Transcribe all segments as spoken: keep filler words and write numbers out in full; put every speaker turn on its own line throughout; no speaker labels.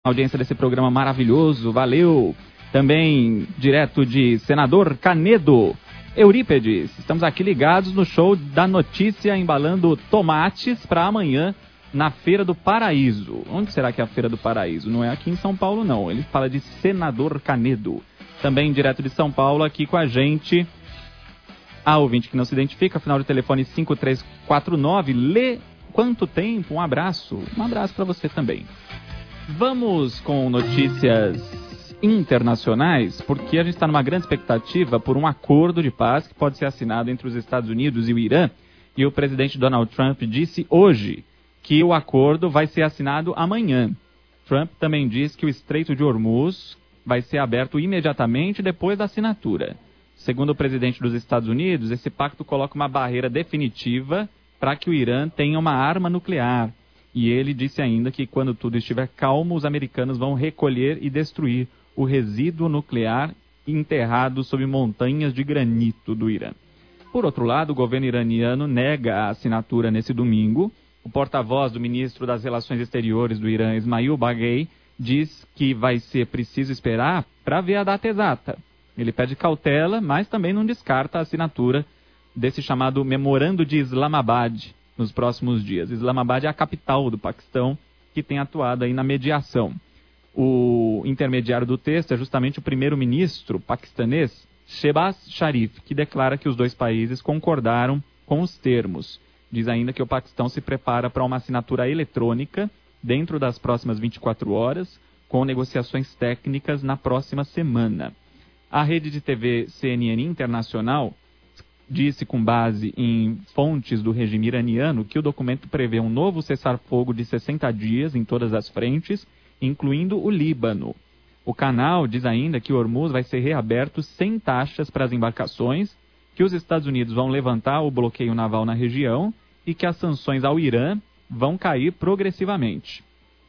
audiência desse programa maravilhoso, valeu! Também direto de Senador Canedo, Eurípedes. Estamos aqui ligados no show da notícia, embalando tomates para amanhã na Feira do Paraíso. Onde será que é a Feira do Paraíso? Não é aqui em São Paulo, não. Ele fala de Senador Canedo. Também direto de São Paulo, aqui com a gente, a ouvinte que não se identifica, final de telefone cinco três quatro nove. Lê quanto tempo? Um abraço. Um abraço para você também. Vamos com notícias internacionais, porque a gente está numa grande expectativa por um acordo de paz que pode ser assinado entre os Estados Unidos e o Irã. E o presidente Donald Trump disse hoje que o acordo vai ser assinado amanhã. Trump também diz que o Estreito de Hormuz vai ser aberto imediatamente depois da assinatura. Segundo o presidente dos Estados Unidos, esse pacto coloca uma barreira definitiva para que o Irã tenha uma arma nuclear. E ele disse ainda que quando tudo estiver calmo, os americanos vão recolher e destruir o resíduo nuclear enterrado sob montanhas de granito do Irã. Por outro lado, o governo iraniano nega a assinatura nesse domingo. O porta-voz do ministro das Relações Exteriores do Irã, Ismail Baghei, diz que vai ser preciso esperar para ver a data exata. Ele pede cautela, mas também não descarta a assinatura desse chamado Memorando de Islamabad nos próximos dias. Islamabad é a capital do Paquistão, que tem atuado aí na mediação. O intermediário do texto é justamente o primeiro-ministro paquistanês, Shehbaz Sharif, que declara que os dois países concordaram com os termos. Diz ainda que o Paquistão se prepara para uma assinatura eletrônica dentro das próximas vinte e quatro horas, com negociações técnicas na próxima semana. A rede de T V C N N Internacional disse, com base em fontes do regime iraniano, que o documento prevê um novo cessar-fogo de sessenta dias em todas as frentes, incluindo o Líbano. O canal diz ainda que o Hormuz vai ser reaberto sem taxas para as embarcações, que os Estados Unidos vão levantar o bloqueio naval na região e que as sanções ao Irã vão cair progressivamente.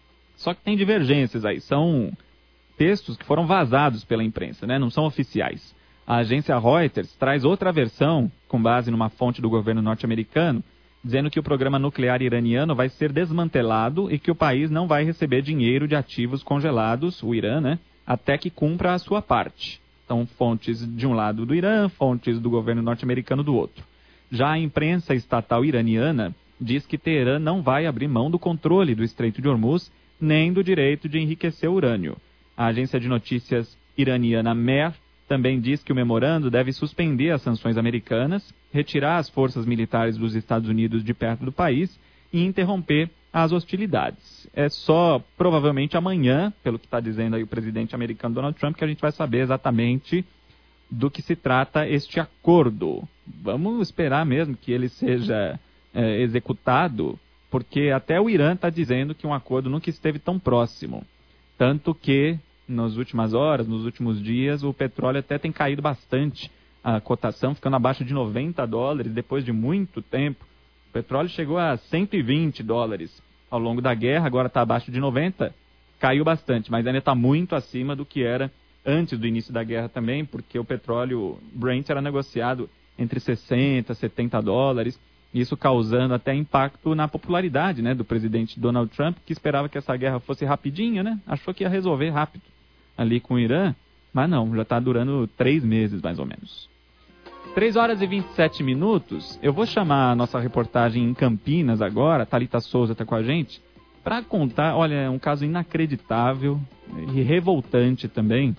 Só que tem divergências aí, são textos que foram vazados pela imprensa, né? Não são oficiais. A agência Reuters traz outra versão, com base numa fonte do governo norte-americano, dizendo que o programa nuclear iraniano vai ser desmantelado e que o país não vai receber dinheiro de ativos congelados, o Irã, né, até que cumpra a sua parte. Então, fontes de um lado do Irã, fontes do governo norte-americano do outro. Já a imprensa estatal iraniana diz que Teherã não vai abrir mão do controle do Estreito de Hormuz, nem do direito de enriquecer urânio. A agência de notícias iraniana Mer também diz que o memorando deve suspender as sanções americanas, retirar as forças militares dos Estados Unidos de perto do país e interromper as hostilidades. É só, provavelmente, amanhã, pelo que está dizendo aí o presidente americano Donald Trump, que a gente vai saber exatamente do que se trata este acordo. Vamos esperar mesmo que ele seja é, executado, porque até o Irã está dizendo que um acordo nunca esteve tão próximo. Tanto que, nas últimas horas, nos últimos dias, o petróleo até tem caído bastante, a cotação ficando abaixo de noventa dólares depois de muito tempo. O petróleo chegou a cento e vinte dólares ao longo da guerra, agora está abaixo de noventa, caiu bastante, mas ainda está muito acima do que era antes do início da guerra também, porque o petróleo Brent era negociado entre sessenta, setenta dólares, isso causando até impacto na popularidade, né, do presidente Donald Trump, que esperava que essa guerra fosse rapidinha, né? Achou que ia resolver rápido ali com o Irã, mas não, já está durando três meses mais ou menos. três horas e vinte e sete minutos, eu vou chamar a nossa reportagem em Campinas agora, Thalita Souza está com a gente, para contar, olha, é um caso inacreditável e revoltante também.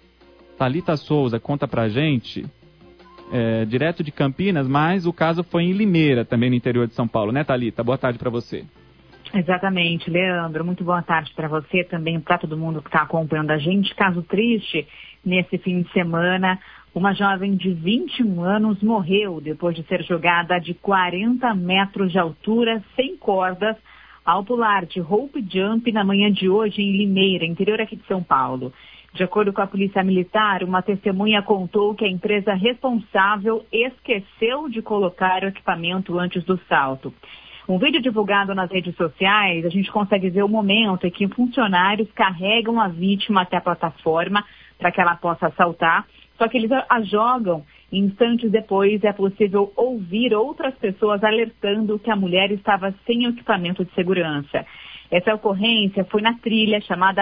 Thalita Souza conta pra gente, é, direto de Campinas, mas o caso foi em Limeira, também no interior de São Paulo, né, Thalita? Boa tarde para você.
Exatamente, Leandro. Muito boa tarde para você, também para todo mundo que está acompanhando a gente. Caso triste, nesse fim de semana, uma jovem de vinte e um anos morreu depois de ser jogada de quarenta metros de altura, sem cordas, ao pular de rope jump na manhã de hoje em Limeira, interior aqui de São Paulo. De acordo com a Polícia Militar, uma testemunha contou que a empresa responsável esqueceu de colocar o equipamento antes do salto. Um vídeo divulgado nas redes sociais, a gente consegue ver o momento em que funcionários carregam a vítima até a plataforma para que ela possa saltar, só que eles a jogam e instantes depois é possível ouvir outras pessoas alertando que a mulher estava sem o equipamento de segurança. Essa ocorrência foi na trilha chamada